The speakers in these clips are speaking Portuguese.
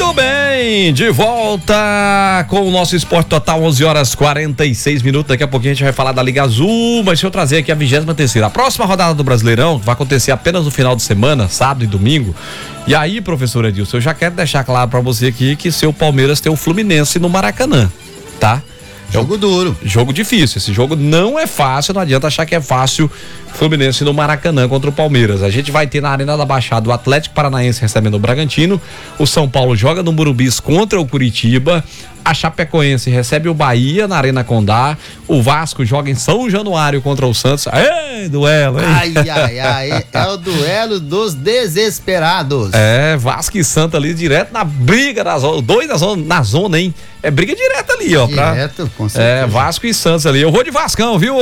Muito bem, de volta com o nosso Esporte Total, 11h46. Daqui a pouquinho a gente vai falar da Liga Azul, mas deixa eu trazer aqui a 23ª. A próxima rodada do Brasileirão vai acontecer apenas no final de semana, sábado e domingo. E aí, professor Edilson, eu já quero deixar claro pra você aqui que seu Palmeiras tem o Fluminense no Maracanã, tá? Jogo duro. Jogo difícil. Esse jogo não é fácil, não adianta achar que é fácil. Fluminense no Maracanã contra o Palmeiras. A gente vai ter na Arena da Baixada o Atlético Paranaense recebendo o Bragantino. O São Paulo joga no Morumbi contra o Curitiba. A Chapecoense recebe o Bahia na Arena Condá. O Vasco joga em São Januário contra o Santos. Ei, duelo, hein? Ai, é o duelo dos desesperados. É, Vasco e Santos ali direto na briga da zona. Dois na zona, hein? É briga direta ali, ó. Direto, com certeza. É, Vasco e Santos ali. Eu vou de Vascão, viu,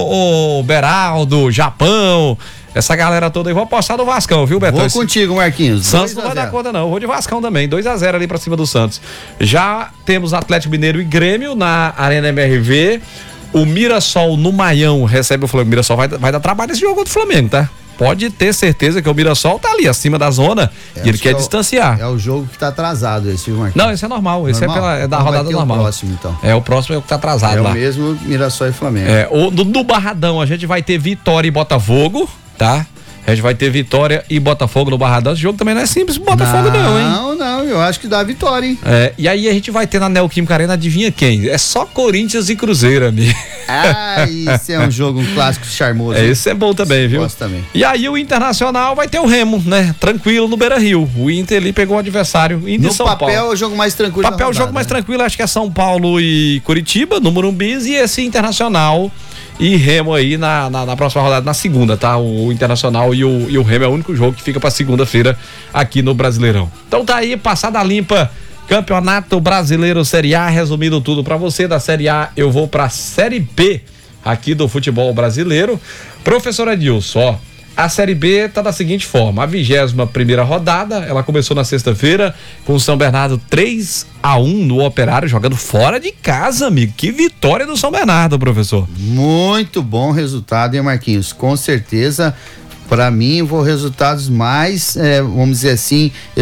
o Beraldo, Japão, essa galera toda aí. Vou apostar no Vascão, viu, Beto? Vou contigo, Marquinhos. Santos não vai dar conta, não. Eu vou de Vascão também. 2-0 ali pra cima do Santos. Já temos Atlético Mineiro e Grêmio na Arena MRV. O Mirassol no Maião recebe o Flamengo. O Mirassol vai dar trabalho nesse jogo contra o Flamengo, tá? Pode ter certeza que o Mirassol tá ali acima da zona e ele quer distanciar. É o jogo que tá atrasado esse, viu, Marquinhos? Não, esse é normal. Esse é da rodada normal. O próximo, então. É, o próximo é o que tá atrasado lá. É o mesmo Mirassol e Flamengo. É, no Barradão a gente vai ter Vitória e Botafogo, tá? A gente vai ter Vitória e Botafogo no Barradão. Esse jogo também não é simples pro Botafogo não, hein? Não, eu acho que dá vitória, hein? É, e aí a gente vai ter na Neoquímica Arena, adivinha quem? É só Corinthians e Cruzeiro, amigo. Ah, isso é um jogo, um clássico charmoso. É, esse é bom também, viu? Gosto também. E aí o Internacional vai ter o Remo, né? Tranquilo no Beira-Rio. O Inter ali pegou o adversário. Inter No São papel Paulo. é o jogo mais tranquilo. Papel é o jogo mais tranquilo, acho que é São Paulo e Curitiba, no Morumbi, e esse Internacional e Remo aí na próxima rodada, na segunda, tá? O Internacional e o Remo é o único jogo que fica pra segunda-feira aqui no Brasileirão. Então tá aí, passada limpa, Campeonato Brasileiro Série A, resumindo tudo pra você. Da Série A eu vou pra Série B aqui do futebol brasileiro. Professor Edilson, ó, a Série B tá da seguinte forma: a 21ª rodada, ela começou na sexta-feira com o São Bernardo 3-1 no Operário, jogando fora de casa, amigo. Que vitória do São Bernardo, professor. Muito bom resultado, hein, Marquinhos? Com certeza, para mim, vou resultados mais, vamos dizer assim,